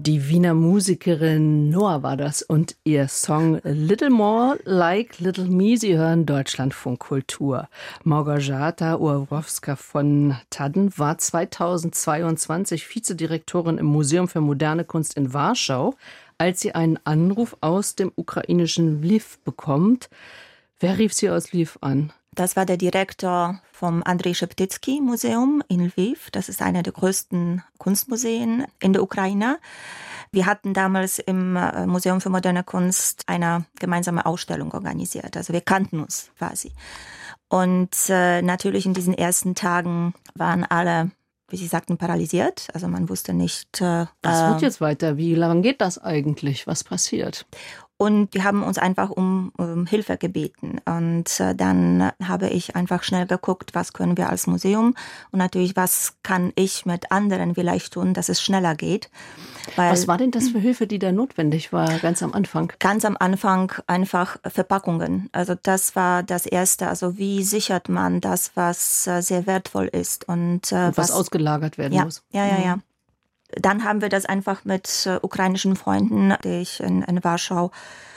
Die Wiener Musikerin Noah war das und ihr Song Little More Like Little Me. Sie hören Deutschlandfunk Kultur. Małgorzata Uławowska von Tadden war 2022 Vizedirektorin im Museum für moderne Kunst in Warschau, als sie einen Anruf aus dem ukrainischen Lwiw bekommt. Wer rief sie aus Lwiw an? Das war der Direktor vom Andrei Szeptycki Museum in Lwiw. Das ist einer der größten Kunstmuseen in der Ukraine. Wir hatten damals im Museum für moderne Kunst eine gemeinsame Ausstellung organisiert. Also wir kannten uns quasi. Und natürlich in diesen ersten Tagen waren alle, wie Sie sagten, paralysiert. Also man wusste nicht. Was wird jetzt weiter? Wie lange geht das eigentlich? Was passiert? Und wir haben uns einfach um Hilfe gebeten. Und dann habe ich einfach schnell geguckt, was können wir als Museum und natürlich, was kann ich mit anderen vielleicht tun, dass es schneller geht. Weil, was war denn das für Hilfe, die da notwendig war, ganz am Anfang? Ganz am Anfang einfach Verpackungen. Also das war das Erste. Also wie sichert man das, was sehr wertvoll ist und was ausgelagert werden muss? Ja. Dann haben wir das einfach mit ukrainischen Freunden, die ich in Warschau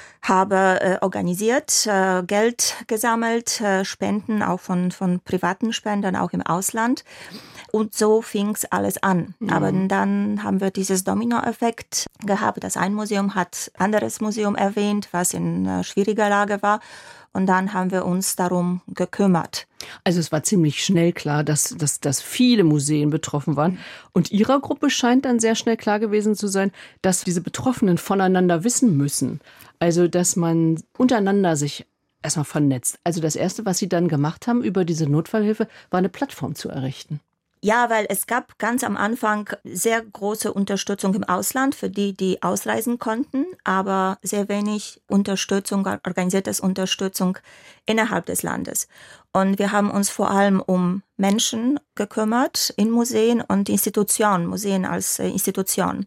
habe, organisiert, Geld gesammelt, Spenden, auch von privaten Spendern, auch im Ausland. Und so fing es alles an. Aber dann haben wir dieses Dominoeffekt gehabt. Das ein Museum hat anderes Museum erwähnt, was in schwieriger Lage war. Und dann haben wir uns darum gekümmert. Also es war ziemlich schnell klar, dass viele Museen betroffen waren. Und Ihrer Gruppe scheint dann sehr schnell klar gewesen zu sein, dass diese Betroffenen voneinander wissen müssen. Also dass man untereinander sich erstmal vernetzt. Also das Erste, was Sie dann gemacht haben über diese Notfallhilfe, war eine Plattform zu errichten. Ja, weil es gab ganz am Anfang sehr große Unterstützung im Ausland für die, die ausreisen konnten, aber sehr wenig Unterstützung, organisierte Unterstützung innerhalb des Landes. Und wir haben uns vor allem um Menschen gekümmert in Museen und Institutionen, Museen als Institution.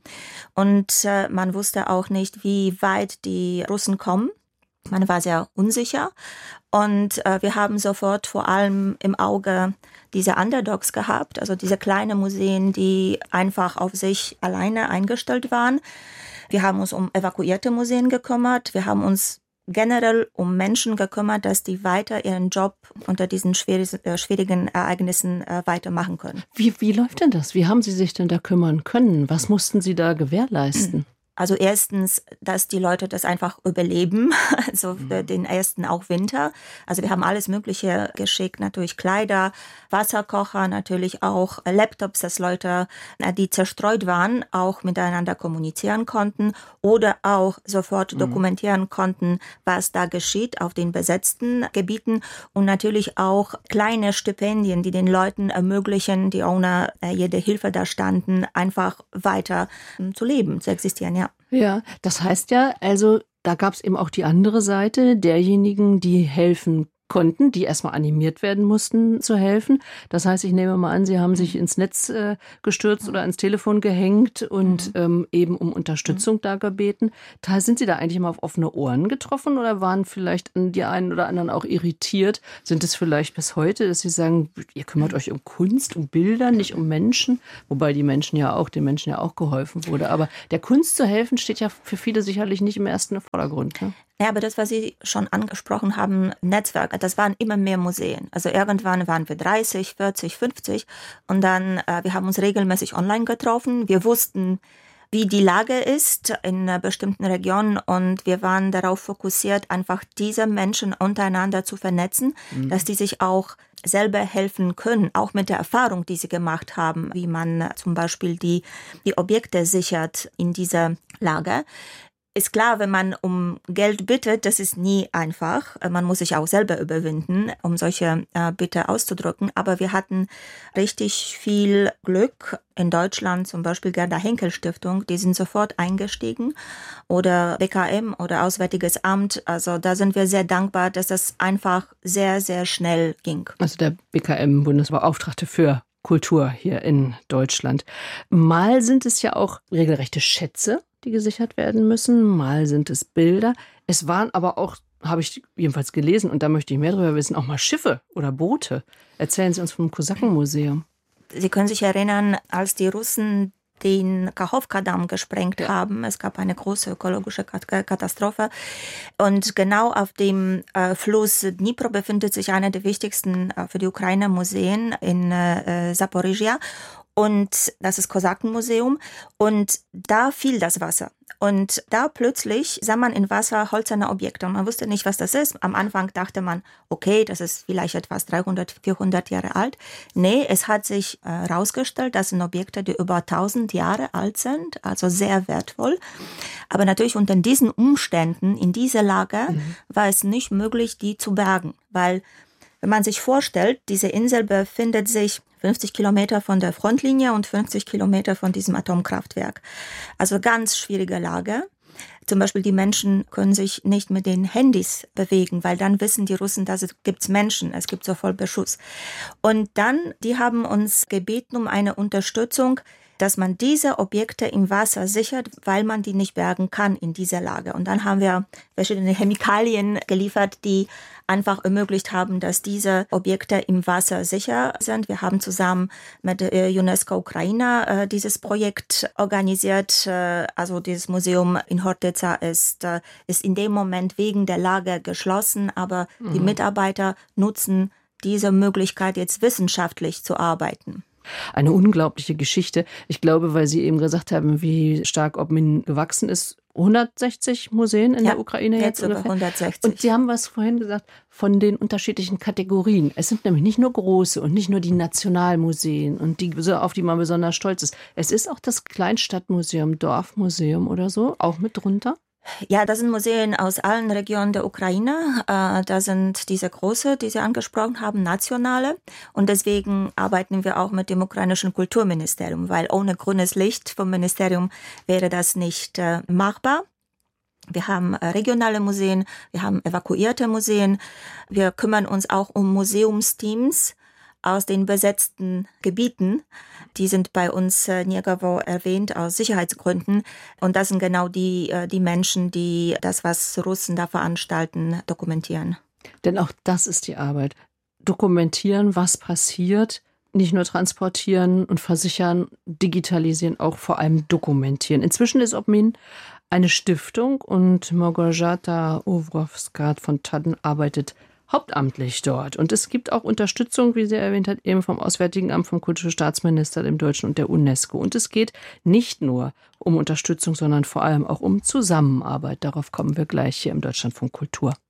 Und man wusste auch nicht, wie weit die Russen kommen. Man war sehr unsicher und wir haben sofort vor allem im Auge diese Underdogs gehabt, also diese kleinen Museen, die einfach auf sich alleine eingestellt waren. Wir haben uns um evakuierte Museen gekümmert. Wir haben uns generell um Menschen gekümmert, dass die weiter ihren Job unter diesen schwierigen Ereignissen weitermachen können. Wie läuft denn das? Wie haben Sie sich denn da kümmern können? Was mussten Sie da gewährleisten? Also erstens, dass die Leute das einfach überleben, also den ersten auch Winter. Also wir haben alles Mögliche geschickt, natürlich Kleider, Wasserkocher, natürlich auch Laptops, dass Leute, die zerstreut waren, auch miteinander kommunizieren konnten oder auch sofort dokumentieren konnten, was da geschieht auf den besetzten Gebieten und natürlich auch kleine Stipendien, die den Leuten ermöglichen, die ohne jede Hilfe da standen, einfach weiter zu leben, zu existieren, ja. Ja, das heißt ja, also da gab es eben auch die andere Seite derjenigen, die helfen konnten, die erstmal animiert werden mussten zu helfen. Das heißt, ich nehme mal an, Sie haben sich ins Netz gestürzt oder ans Telefon gehängt und eben um Unterstützung da gebeten. Sind Sie da eigentlich immer auf offene Ohren getroffen oder waren vielleicht die einen oder anderen auch irritiert? Sind es vielleicht bis heute, dass Sie sagen, ihr kümmert euch um Kunst, um Bilder, nicht um Menschen? Wobei den Menschen ja auch geholfen wurde. Aber der Kunst zu helfen steht ja für viele sicherlich nicht im ersten Vordergrund, ne? Ja, aber das, was Sie schon angesprochen haben, Netzwerke, das waren immer mehr Museen. Also irgendwann waren wir 30, 40, 50 und dann, wir haben uns regelmäßig online getroffen. Wir wussten, wie die Lage ist in bestimmten Regionen und wir waren darauf fokussiert, einfach diese Menschen untereinander zu vernetzen, dass die sich auch selber helfen können, auch mit der Erfahrung, die sie gemacht haben, wie man zum Beispiel die Objekte sichert in dieser Lage. Ist klar, wenn man um Geld bittet, das ist nie einfach. Man muss sich auch selber überwinden, um solche Bitte auszudrücken. Aber wir hatten richtig viel Glück. In Deutschland zum Beispiel Gerda Henkel Stiftung, die sind sofort eingestiegen. Oder BKM oder Auswärtiges Amt. Also da sind wir sehr dankbar, dass das einfach sehr, sehr schnell ging. Also der BKM, Bundesbeauftragte für Kultur hier in Deutschland. Mal sind es ja auch regelrechte Schätze, die gesichert werden müssen. Mal sind es Bilder. Es waren aber auch, habe ich jedenfalls gelesen, und da möchte ich mehr darüber wissen, auch mal Schiffe oder Boote. Erzählen Sie uns vom Kosakenmuseum. Sie können sich erinnern, als die Russen den Kachowka-Damm gesprengt haben. Es gab eine große ökologische Katastrophe. Und genau auf dem Fluss Dnipro befindet sich einer der wichtigsten für die Ukraine Museen in Zaporizhia. Und das ist Kosakenmuseum. Und da fiel das Wasser. Und da plötzlich sah man im Wasser hölzerne Objekte. Und man wusste nicht, was das ist. Am Anfang dachte man, okay, das ist vielleicht etwas 300, 400 Jahre alt. Nee, es hat sich herausgestellt, das sind Objekte, die über 1000 Jahre alt sind. Also sehr wertvoll. Aber natürlich unter diesen Umständen, in dieser Lage, war es nicht möglich, die zu bergen. Weil, wenn man sich vorstellt, diese Insel befindet sich 50 Kilometer von der Frontlinie und 50 Kilometer von diesem Atomkraftwerk. Also ganz schwierige Lage. Zum Beispiel die Menschen können sich nicht mit den Handys bewegen, weil dann wissen die Russen, dass es gibt Menschen, es gibt sofort Beschuss. Und dann, die haben uns gebeten um eine Unterstützung, dass man diese Objekte im Wasser sichert, weil man die nicht bergen kann in dieser Lage. Und dann haben wir verschiedene Chemikalien geliefert, die einfach ermöglicht haben, dass diese Objekte im Wasser sicher sind. Wir haben zusammen mit UNESCO Ukraine dieses Projekt organisiert. Also dieses Museum in Hortica ist in dem Moment wegen der Lage geschlossen, aber die Mitarbeiter nutzen diese Möglichkeit, jetzt wissenschaftlich zu arbeiten. Eine unglaubliche Geschichte. Ich glaube, weil Sie eben gesagt haben, wie stark Obmin gewachsen ist. 160 Museen in der Ukraine jetzt über ungefähr. 160. Und Sie haben was vorhin gesagt von den unterschiedlichen Kategorien. Es sind nämlich nicht nur große und nicht nur die Nationalmuseen und die, auf die man besonders stolz ist. Es ist auch das Kleinstadtmuseum, Dorfmuseum oder so, auch mit drunter. Ja, das sind Museen aus allen Regionen der Ukraine. Da sind diese große, die Sie angesprochen haben, nationale. Und deswegen arbeiten wir auch mit dem ukrainischen Kulturministerium, weil ohne grünes Licht vom Ministerium wäre das nicht machbar. Wir haben regionale Museen, wir haben evakuierte Museen. Wir kümmern uns auch um Museumsteams aus den besetzten Gebieten. Die sind bei uns nirgendwo erwähnt aus Sicherheitsgründen. Und das sind genau die Menschen, die das, was Russen da veranstalten, dokumentieren. Denn auch das ist die Arbeit. Dokumentieren, was passiert, nicht nur transportieren und versichern, digitalisieren, auch vor allem dokumentieren. Inzwischen ist Obmin eine Stiftung und Małgorzata Owrowska von Tadden arbeitet hauptamtlich dort. Und es gibt auch Unterstützung, wie sie erwähnt hat, eben vom Auswärtigen Amt, vom Kulturstaatsminister, dem Deutschen und der UNESCO. Und es geht nicht nur um Unterstützung, sondern vor allem auch um Zusammenarbeit. Darauf kommen wir gleich hier im Deutschlandfunk Kultur.